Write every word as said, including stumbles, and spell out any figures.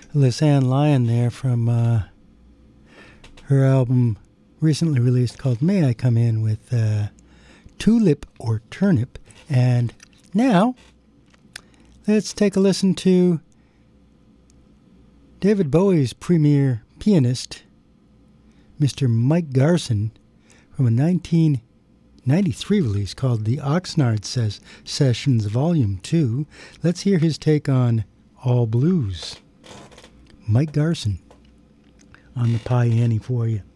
Lisanne Lyon there from uh, her album recently released called May I Come In with uh, Tulip or Turnip. And now, let's take a listen to David Bowie's premier pianist, Mister Mike Garson, from a nineteen ninety-three release called The Oxnard Ses- Sessions Volume two. Let's hear his take on All Blues. Mike Garson on the Pie Annie for you.